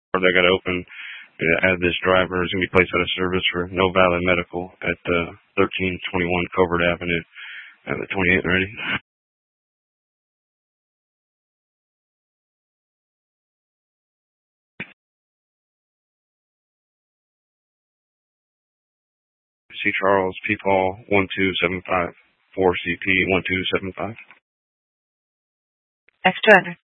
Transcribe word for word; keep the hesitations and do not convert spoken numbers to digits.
They got to open. Uh, add this driver is going to be placed out of service for No Valley Medical at uh, thirteen twenty-one Covert Avenue. Uh, the twenty-eighth ready. C. Charles, P. Paul, one two seven five, four C P, one two seven five. X two hundred.